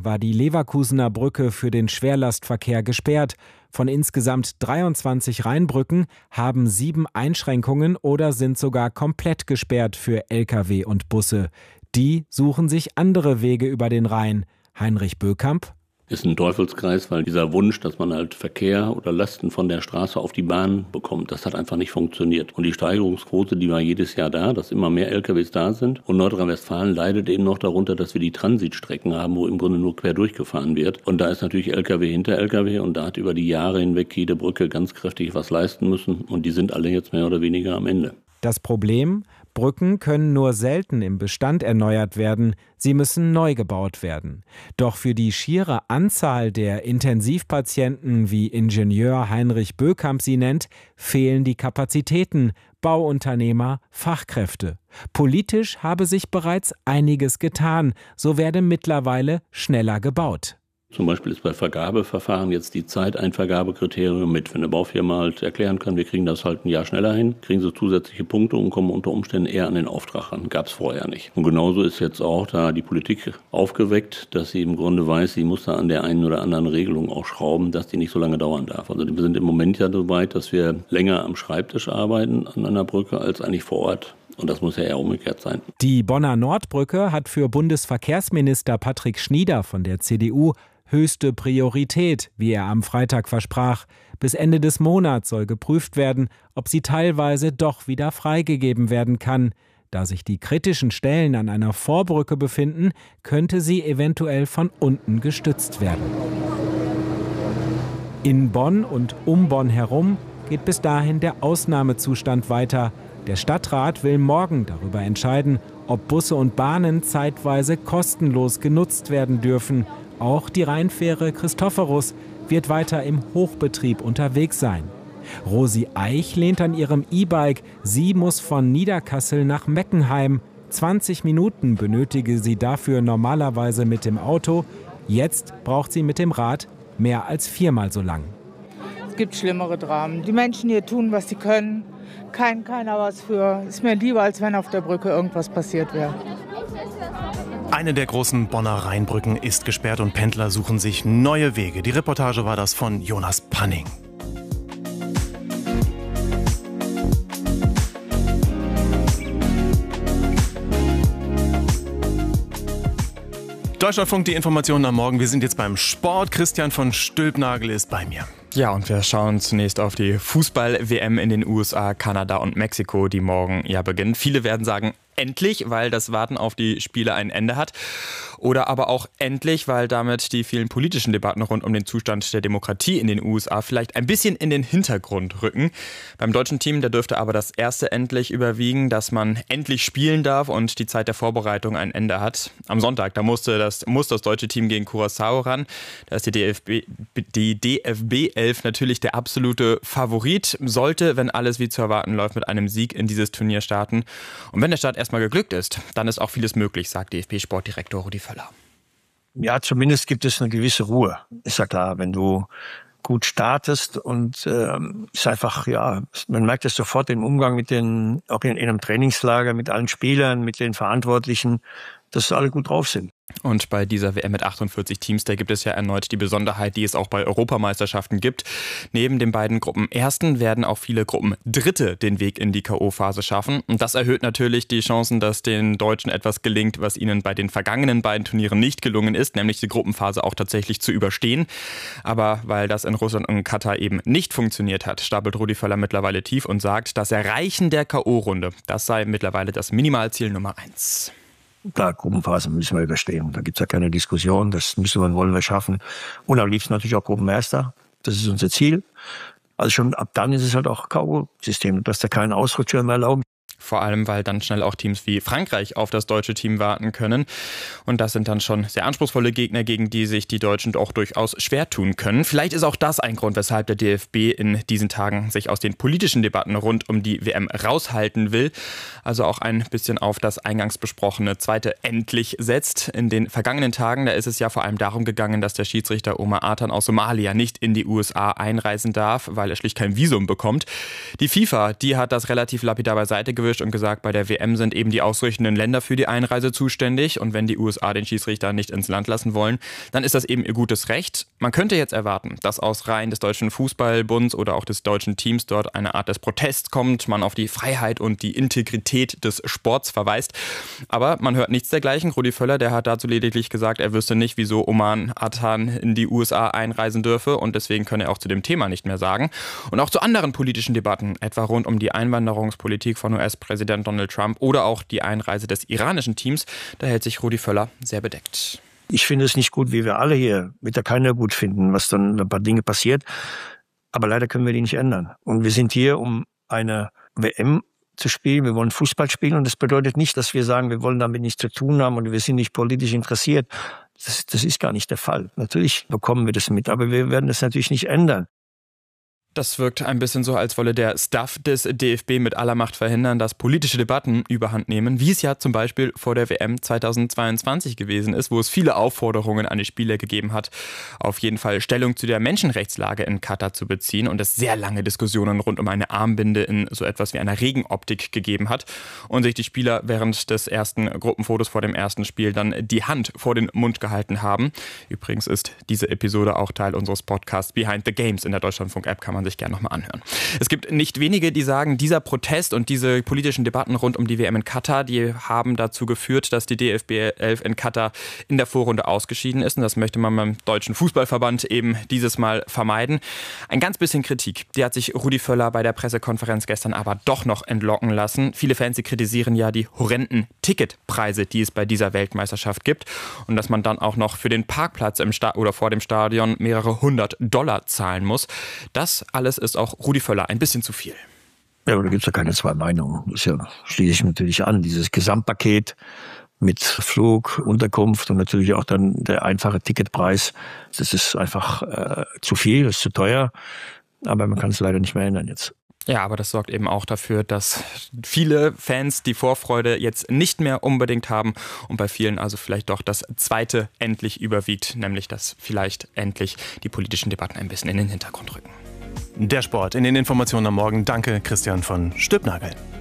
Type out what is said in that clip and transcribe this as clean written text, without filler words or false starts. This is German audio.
war die Leverkusener Brücke für den Schwerlastverkehr gesperrt. Von insgesamt 23 Rheinbrücken haben 7 Einschränkungen oder sind sogar komplett gesperrt für Lkw und Busse. Die suchen sich andere Wege über den Rhein. Heinrich Böckamp: Ist ein Teufelskreis, weil dieser Wunsch, dass man halt Verkehr oder Lasten von der Straße auf die Bahn bekommt, das hat einfach nicht funktioniert. Und die Steigerungsquote, die war jedes Jahr da, dass immer mehr LKWs da sind. Und Nordrhein-Westfalen leidet eben noch darunter, dass wir die Transitstrecken haben, wo im Grunde nur quer durchgefahren wird. Und da ist natürlich LKW hinter LKW und da hat über die Jahre hinweg jede Brücke ganz kräftig was leisten müssen. Und die sind alle jetzt mehr oder weniger am Ende. Das Problem: Brücken können nur selten im Bestand erneuert werden, sie müssen neu gebaut werden. Doch für die schiere Anzahl der Intensivpatienten, wie Ingenieur Heinrich Böckamp sie nennt, fehlen die Kapazitäten, Bauunternehmer, Fachkräfte. Politisch habe sich bereits einiges getan, so werde mittlerweile schneller gebaut. Zum Beispiel ist bei Vergabeverfahren jetzt die Zeit ein Vergabekriterium mit. Wenn eine Baufirma halt erklären kann, wir kriegen das halt ein Jahr schneller hin, kriegen sie zusätzliche Punkte und kommen unter Umständen eher an den Auftrag ran. Gab es vorher nicht. Und genauso ist jetzt auch da die Politik aufgeweckt, dass sie im Grunde weiß, sie muss da an der einen oder anderen Regelung auch schrauben, dass die nicht so lange dauern darf. Also wir sind im Moment ja so weit, dass wir länger am Schreibtisch arbeiten an einer Brücke als eigentlich vor Ort. Und das muss ja eher umgekehrt sein. Die Bonner Nordbrücke hat für Bundesverkehrsminister Patrick Schnieder von der CDU höchste Priorität, wie er am Freitag versprach. Bis Ende des Monats soll geprüft werden, ob sie teilweise doch wieder freigegeben werden kann. Da sich die kritischen Stellen an einer Vorbrücke befinden, könnte sie eventuell von unten gestützt werden. In Bonn und um Bonn herum geht bis dahin der Ausnahmezustand weiter. Der Stadtrat will morgen darüber entscheiden, ob Busse und Bahnen zeitweise kostenlos genutzt werden dürfen. Auch die Rheinfähre Christophorus wird weiter im Hochbetrieb unterwegs sein. Rosi Eich lehnt an ihrem E-Bike. Sie muss von Niederkassel nach Meckenheim. 20 Minuten benötige sie dafür normalerweise mit dem Auto. Jetzt braucht sie mit dem Rad mehr als 4-mal so lang. Es gibt schlimmere Dramen. Die Menschen hier tun, was sie können. Keiner was für. Ist mir lieber, als wenn auf der Brücke irgendwas passiert wäre. Eine der großen Bonner Rheinbrücken ist gesperrt und Pendler suchen sich neue Wege. Die Reportage war das von Jonas Panning. Deutschlandfunk, die Informationen am Morgen. Wir sind jetzt beim Sport. Christian von Stülpnagel ist bei mir. Ja, und wir schauen zunächst auf die Fußball-WM in den USA, Kanada und Mexiko, die morgen ja beginnt. Viele werden sagen, endlich, weil das Warten auf die Spiele ein Ende hat. Oder aber auch endlich, weil damit die vielen politischen Debatten rund um den Zustand der Demokratie in den USA vielleicht ein bisschen in den Hintergrund rücken. Beim deutschen Team, da dürfte aber das erste endlich überwiegen, dass man endlich spielen darf und die Zeit der Vorbereitung ein Ende hat. Am Sonntag, da muss das deutsche Team gegen Curaçao ran. Da ist die DFB 11 natürlich der absolute Favorit, sollte, wenn alles wie zu erwarten läuft, mit einem Sieg in dieses Turnier starten. Und wenn der Start erstmal geglückt ist, dann ist auch vieles möglich, sagt DFB-Sportdirektor Rudi Völler. Ja, zumindest gibt es eine gewisse Ruhe. Ist ja klar, wenn du gut startest und ist einfach, ja, man merkt es sofort im Umgang mit auch in einem Trainingslager, mit allen Spielern, mit den Verantwortlichen, dass alle gut drauf sind. Und bei dieser WM mit 48 Teams, da gibt es ja erneut die Besonderheit, die es auch bei Europameisterschaften gibt. Neben den beiden Gruppenersten werden auch viele Gruppendritte den Weg in die K.O.-Phase schaffen. Und das erhöht natürlich die Chancen, dass den Deutschen etwas gelingt, was ihnen bei den vergangenen beiden Turnieren nicht gelungen ist, nämlich die Gruppenphase auch tatsächlich zu überstehen. Aber weil das in Russland und Katar eben nicht funktioniert hat, stapelt Rudi Völler mittlerweile tief und sagt, das Erreichen der K.O.-Runde, das sei mittlerweile das Minimalziel Nummer 1. Klar, Gruppenphase müssen wir überstehen. Da gibt's ja keine Diskussion. Das wollen wir schaffen. Und am liebsten natürlich auch Gruppenerster. Das ist unser Ziel. Also schon ab dann ist es halt auch K.O.-System. Du darfst ja keinen Ausrutscher mehr erlauben. Vor allem, weil dann schnell auch Teams wie Frankreich auf das deutsche Team warten können. Und das sind dann schon sehr anspruchsvolle Gegner, gegen die sich die Deutschen doch durchaus schwer tun können. Vielleicht ist auch das ein Grund, weshalb der DFB in diesen Tagen sich aus den politischen Debatten rund um die WM raushalten will. Also auch ein bisschen auf das eingangs besprochene zweite Endlich setzt. In den vergangenen Tagen, da ist es ja vor allem darum gegangen, dass der Schiedsrichter Omar Atan aus Somalia nicht in die USA einreisen darf, weil er schlicht kein Visum bekommt. Die FIFA, die hat das relativ lapidar beiseite gewischt ausgelöscht und gesagt, bei der WM sind eben die ausrichtenden Länder für die Einreise zuständig und wenn die USA den Schiedsrichter nicht ins Land lassen wollen, dann ist das eben ihr gutes Recht. Man könnte jetzt erwarten, dass aus Reihen des Deutschen Fußballbunds oder auch des deutschen Teams dort eine Art des Protests kommt, man auf die Freiheit und die Integrität des Sports verweist. Aber man hört nichts dergleichen. Rudi Völler, der hat dazu lediglich gesagt, er wüsste nicht, wieso Oman Atan in die USA einreisen dürfe und deswegen könne er auch zu dem Thema nicht mehr sagen. Und auch zu anderen politischen Debatten, etwa rund um die Einwanderungspolitik von US-Präsident Donald Trump oder auch die Einreise des iranischen Teams, da hält sich Rudi Völler sehr bedeckt. Ich finde es nicht gut, wie wir alle hier, wird ja keiner gut finden, was dann ein paar Dinge passiert. Aber leider können wir die nicht ändern. Und wir sind hier, um eine WM zu spielen. Wir wollen Fußball spielen und das bedeutet nicht, dass wir sagen, wir wollen damit nichts zu tun haben und wir sind nicht politisch interessiert. Das ist gar nicht der Fall. Natürlich bekommen wir das mit, aber wir werden das natürlich nicht ändern. Das wirkt ein bisschen so, als wolle der Staff des DFB mit aller Macht verhindern, dass politische Debatten überhand nehmen, wie es ja zum Beispiel vor der WM 2022 gewesen ist, wo es viele Aufforderungen an die Spieler gegeben hat, auf jeden Fall Stellung zu der Menschenrechtslage in Katar zu beziehen und es sehr lange Diskussionen rund um eine Armbinde in so etwas wie einer Regenoptik gegeben hat und sich die Spieler während des ersten Gruppenfotos vor dem ersten Spiel dann die Hand vor den Mund gehalten haben. Übrigens ist diese Episode auch Teil unseres Podcasts Behind the Games in der Deutschlandfunk-App, kann man sich gerne nochmal anhören. Es gibt nicht wenige, die sagen, dieser Protest und diese politischen Debatten rund um die WM in Katar, die haben dazu geführt, dass die DFB 11 in Katar in der Vorrunde ausgeschieden ist. Und das möchte man beim Deutschen Fußballverband eben dieses Mal vermeiden. Ein ganz bisschen Kritik, die hat sich Rudi Völler bei der Pressekonferenz gestern aber doch noch entlocken lassen. Viele Fans, die kritisieren ja die horrenden Ticketpreise, die es bei dieser Weltmeisterschaft gibt. Und dass man dann auch noch für den Parkplatz oder vor dem Stadion mehrere $100 zahlen muss. Das alles ist auch Rudi Völler ein bisschen zu viel. Ja, aber da gibt es ja keine zwei Meinungen. Das schließe ich natürlich an. Dieses Gesamtpaket mit Flug, Unterkunft und natürlich auch dann der einfache Ticketpreis, das ist einfach zu viel, das ist zu teuer. Aber man kann es leider nicht mehr ändern jetzt. Ja, aber das sorgt eben auch dafür, dass viele Fans die Vorfreude jetzt nicht mehr unbedingt haben und bei vielen also vielleicht doch das Zweite endlich überwiegt, nämlich dass vielleicht endlich die politischen Debatten ein bisschen in den Hintergrund rücken. Der Sport in den Informationen am Morgen. Danke, Christian von Stübnagel.